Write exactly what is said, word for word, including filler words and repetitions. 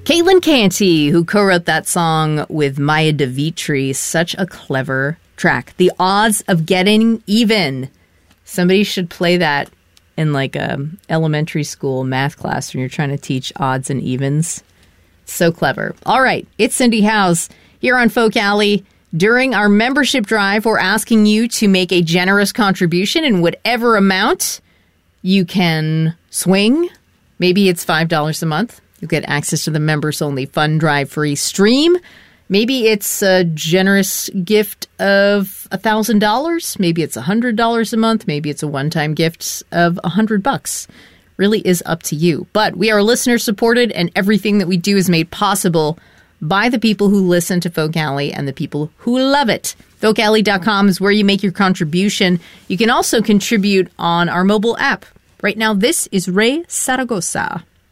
Caitlin Canty, who co-wrote that song with Maya DeVitri. Such a clever track. The Odds of Getting Even. Somebody should play that in like a elementary school math class when you're trying to teach odds and evens. So clever. All right, it's Cindy Howes here on Folk Alley. During our membership drive, we're asking you to make a generous contribution in whatever amount you can swing. Maybe it's five dollars a month. You'll get access to the members-only Fund Drive free stream. Maybe it's a generous gift of one thousand dollars. Maybe it's one hundred dollars a month. Maybe it's a one-time gift of one hundred bucks. Really is up to you. But we are listener-supported, and everything that we do is made possible by the people who listen to Folk Alley and the people who love it. folk alley dot com is where you make your contribution. You can also contribute on our mobile app. Right now, this is Ray Zaragoza.